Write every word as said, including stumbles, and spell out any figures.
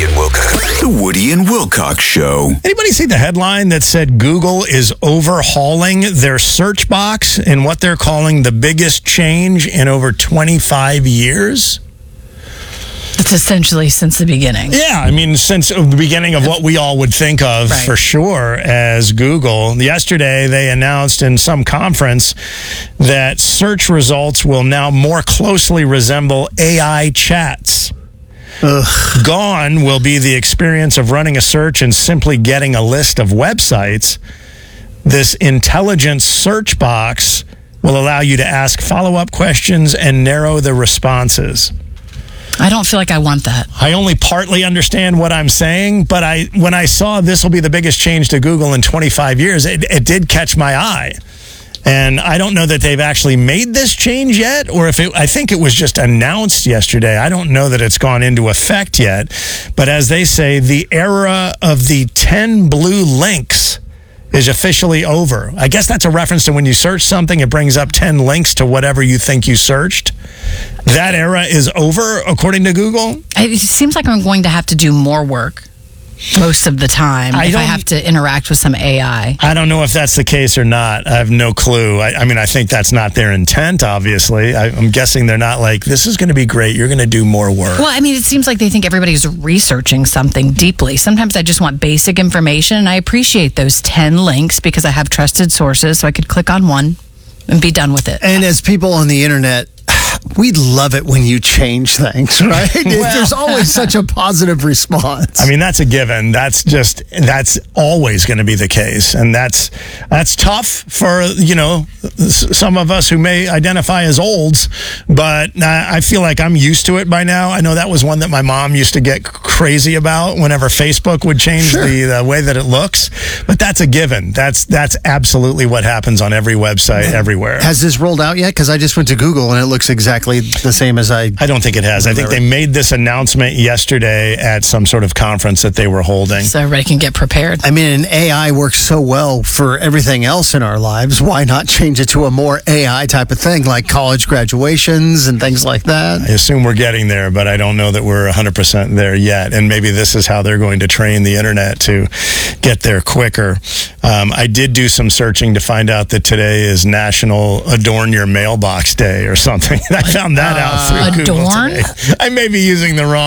Woody and Wilcox. The Woody and Wilcox Show. Anybody see the headline that said Google is overhauling their search box in what they're calling the biggest change in over twenty-five years? It's essentially since the beginning. Yeah, I mean, since the beginning of what we all would think of Right. for sure as Google. Yesterday, they announced in some conference that search results will now more closely resemble A I chats. Ugh. Gone will be the experience of running a search and simply getting a list of websites. This intelligent search box will allow you to ask follow-up questions and narrow the responses. I don't feel like I want that. I only partly understand what I'm saying, but I when I saw this will be the biggest change to Google in twenty-five years, it, it did catch my eye. And I don't know that they've actually made this change yet, or if it, I think it was just announced yesterday. I don't know that it's gone into effect yet. But as they say, the era of the ten blue links is officially over. I guess that's a reference to when you search something, it brings up ten links to whatever you think you searched. That era is over, according to Google. It seems like I'm going to have to do more work most of the time I if I don't- have to interact with some A I. I don't know if that's the case or not. I have no clue. I, I mean, I think that's not their intent, obviously. I, I'm guessing they're not like, this is going to be great. You're going to do more work. Well, I mean, it seems like they think everybody's researching something deeply. Sometimes I just want basic information, and I appreciate those ten links because I have trusted sources, so I could click on one and be done with it. And as people on the internet, we love it when you change things, right? There's always such a positive response. I mean, that's a given. That's just, that's always going to be the case. And that's, that's tough for, you know, s- some of us who may identify as olds, but I I feel like I'm used to it by now. I know that was one that my mom used to get crazy about whenever Facebook would change Sure. the, the way that it looks. But that's a given. That's, that's absolutely what happens on every website everywhere. Has this rolled out yet? Because I just went to Google and it looks exactly the same as I... I don't think it has. I think they made this announcement yesterday at some sort of conference that they were holding. So everybody can get prepared. I mean, an A I works so well for everything else in our lives. Why not change it to a more A I type of thing, like college graduations and things like that? I assume we're getting there, but I don't know that we're one hundred percent there yet. And maybe this is how they're going to train the internet to get there quicker. Um, I did do some searching to find out that today is National Adorn Your Mailbox Day or something. I found that out through Google Adorn? today. I may be using the wrong